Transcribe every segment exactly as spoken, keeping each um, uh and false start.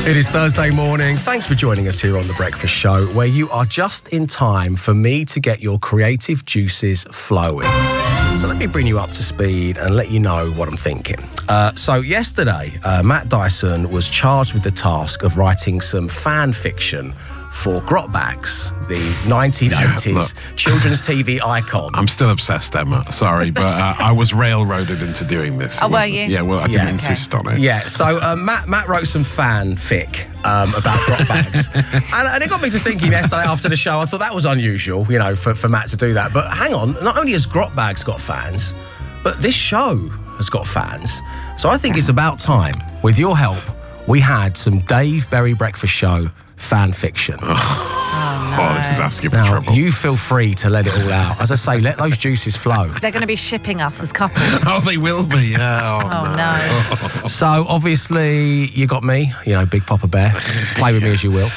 It is Thursday morning. Thanks for joining us here on The Breakfast Show, where you are just in time for me to get your creative juices flowing. So let me bring you up to speed and let you know what I'm thinking. Uh, so yesterday, uh, Matt Dyson was charged with the task of writing some fan fiction for Grotbags, the nineteen eighties yeah, children's T V icon. I'm still obsessed, Emma. Sorry, but uh, I was railroaded into doing this. Oh, were you? Yeah, well, I didn't yeah, insist okay. on it. Yeah, so uh, Matt Matt wrote some fanfic um, about Grotbags. and, and it got me to thinking yesterday after the show, I thought that was unusual, you know, for, for Matt to do that. But hang on, not only has Grotbags got fans, but this show has got fans. So I think it's about time, with your help, we had some Dave Berry Breakfast Show fan fiction. Oh, no. Oh, this is asking for now, trouble. You feel free to let it all out. As I say, let those juices flow. They're going to be shipping us as couples. Oh, they will be, yeah. Oh, oh no. no. So, obviously, you got me, you know, Big Papa Bear. Play with me as you will.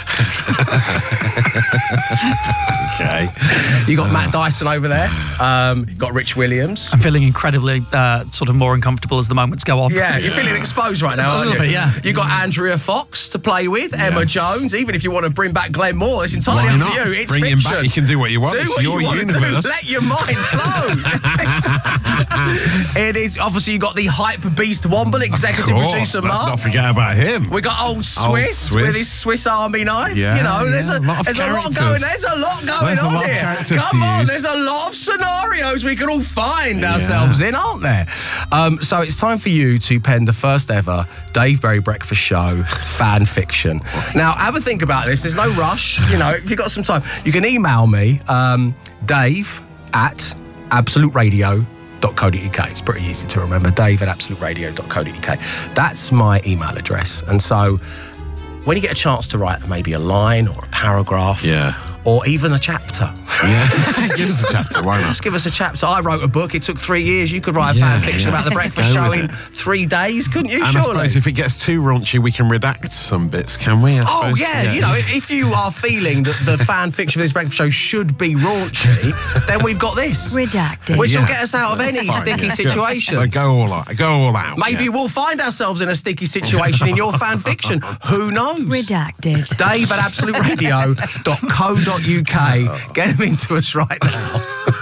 Okay. You got Matt Dyson over there. Um, you got Rich Williams. I'm feeling incredibly uh, sort of more uncomfortable as the moments go on. Yeah, you're feeling exposed right now, aren't you? A little bit, yeah. You got Andrea Fox to play with, Emma Yes. Jones. Even if you want to bring back Glenn Moore, it's entirely Why up not? to you. It's Bring fiction. him back. You can do what you want. Do It's what your you want universe. to do. Let your mind flow. It is. Obviously, you got the hype beast Womble, executive Of course, producer let's Mark. not forget about him. We got old Swiss, Old Swiss. with his Swiss Army knife. Yeah, you know, there's yeah, a, a lot of there's a lot characters. going. There's a lot going There's a on lot of here. characters Come to on, use. there's a lot of scenarios we can all find Yeah. ourselves in, aren't there? Um, so it's time for you to pen the first ever Dave Berry Breakfast Show fan fiction. Now, have a think about this. There's no rush. You know, if you've got some time, you can email me, um, Dave at absolute radio dot co dot uk. It's pretty easy to remember, Dave at absolute radio dot co dot uk. That's my email address. And so when you get a chance to write maybe a line or a paragraph, Yeah. or even a chapter. Yeah. Give us a chapter, why not? Just give us a chapter. I wrote a book. It took three years. You could write a Yeah, fan fiction yeah. about the breakfast Go show with in it. three days, couldn't you? And I Surely. suppose if it gets too raunchy, we can redact some bits, can we? I Oh, suppose? yeah, you know, if you are feeling that the fan fiction of this breakfast show should be raunchy, then we've got this. Redacted. Which will Yeah. get us out of That's any fine, sticky yeah. situations. So go all out. Go all out. Maybe yeah. we'll find ourselves in a sticky situation in your fan fiction. Who knows? Redacted. Dave at absolute radio dot co dot uk. Get them into us right now.